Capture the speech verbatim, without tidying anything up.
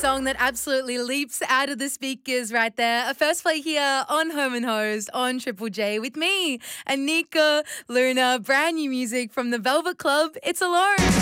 song that absolutely leaps out of the speakers right there. A first play here on Home and Host on Triple J with me, Anika Luna. Brand new music from the Velvet Club. It's Alone.